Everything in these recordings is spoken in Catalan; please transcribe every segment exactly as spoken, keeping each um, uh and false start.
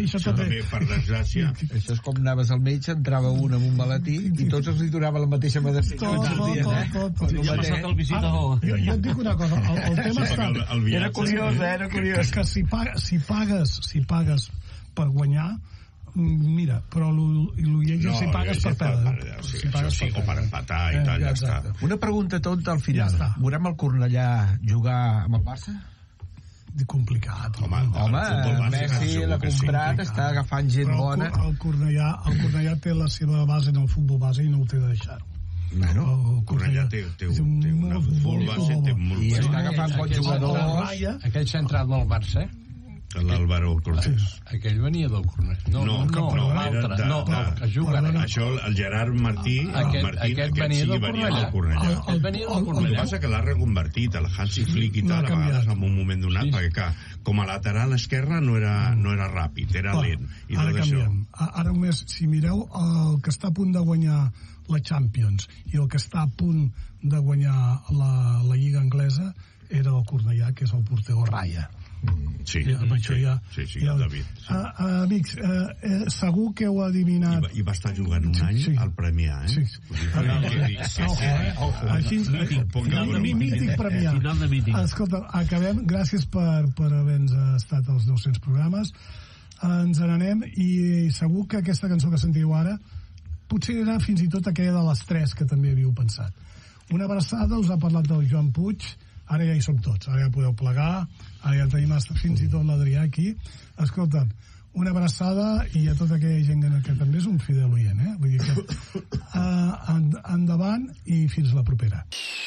eh? Això, això també, per desgràcia. Això és com anaves al metge, entrava un amb un maletí i tots els li donava la mateixa medicina. Tot, tot, tot, tot. Ja ha passat el visitador. Jo, jo et dic una cosa, el, el tema està... El, el viatge, Era curiós, eh? Era curiós. Que si, paga, si pagues si pagues per guanyar, mira, però l'Uieja no, si pagues per perdre. Sí, si pagues sí, per o per empatar i eh, tal, ja, ja està. està. Una pregunta tonta al final. Ja Veurem el Cornellà jugar amb el Barça? Complicat. Home, Home, Messi l'ha comprat, està agafant gent però bona. El, el, Cornellà, el Cornellà té la seva base en el futbol base i no ho té de deixar-ho. Bueno, el Cornellà té, té, té una futbol base, té molt... I està agafant bons jugadors. Aquell central del Barça, l'Álvaro Cortés. aquell venia del Cornellà. No, No, no, no, l'altre, era de- no, de- el que juga ara. Això, el Gerard Martí, Aquest- Martín, aquest aquest venia sí del venia Cornellà. del Cornellà. El- Aquest venia del El que Cornellà. passa que l'ha reconvertit, el Hansi Flick i L'ha tal, a canviat. vegades en un moment donat, Sí. perquè clar, com a lateral esquerre no era, no era ràpid, era Clar, lent. I ara tot això... canviem. A- Ara només, si mireu el que està a punt de guanyar la Champions i el que està a punt de guanyar la, la Lliga Anglesa era el Cornellà, que és el porter Raya. Sí, I amb això sí, ja, sí, sí, ja... el David. Sí. Uh, uh, amics, uh, uh, segur que heu I, adivinat... va, I va estar jugant un Sí, any sí. al Premià, eh? Sí. Vull dir, que- que- que- Ojo, eh? Ojo. Així, Mític, poca final de broma. mític premià. Final de mític. Escolta, acabem. Gràcies per, per haver-nos estat als nou-cents programes. Ens n'anem i segur que aquesta cançó que sentiu ara potser era fins i tot aquella de les tres que també havíeu pensat. Una abraçada, us ha parlat del Joan Puig, ara ja hi som tots, ara ja podeu plegar, ara ja tenim fins i tot l'Adrià aquí. Escolta, una abraçada i a tota aquella gent que també és un fidel oient, eh? Vull dir que uh, en, endavant i fins la propera.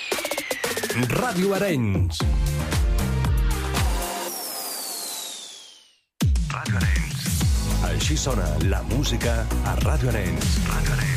Ràdio Arenys. Ràdio Arenys. Així sona la música a Ràdio Arenys. Ràdio Arenys.